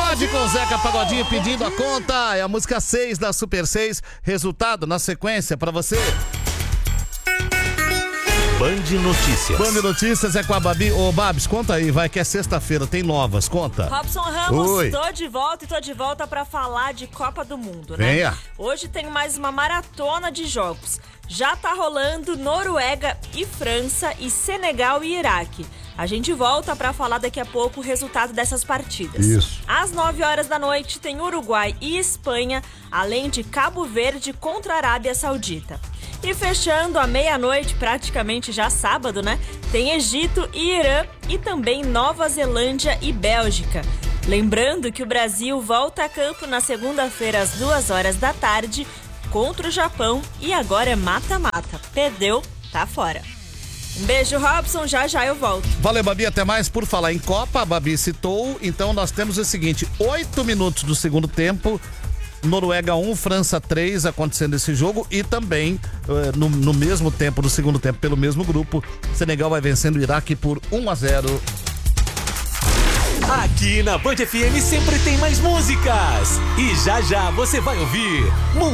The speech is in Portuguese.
Pagode com Zeca Pagodinho pedindo a conta. É a música 6 da Super 6. Resultado na sequência pra você. Band Notícias. Band Notícias é com a Babi. Ô, Babs, conta aí, vai, que é sexta-feira, tem novas, conta. Robson Ramos, Oi. tô de volta pra falar de Copa do Mundo, né? Venha. Hoje tem mais uma maratona de jogos. Já tá rolando Noruega e França e Senegal e Iraque. A gente volta pra falar daqui a pouco o resultado dessas partidas. Isso. Às 9 horas da noite tem Uruguai e Espanha, além de Cabo Verde contra a Arábia Saudita. E fechando à meia-noite, praticamente já sábado, né? Tem Egito e Irã e também Nova Zelândia e Bélgica. Lembrando que o Brasil volta a campo na segunda-feira às 2 horas da tarde contra o Japão e agora é mata-mata. Perdeu, tá fora. Um beijo, Robson, já eu volto. Valeu, Babi, até mais. Por falar em Copa, a Babi citou, então nós temos o seguinte, 8 minutos do segundo tempo, Noruega 1, França 3 acontecendo esse jogo e também no mesmo tempo, no segundo tempo, pelo mesmo grupo, Senegal vai vencendo o Iraque por 1-0. Aqui na Band FM sempre tem mais músicas. E já você vai ouvir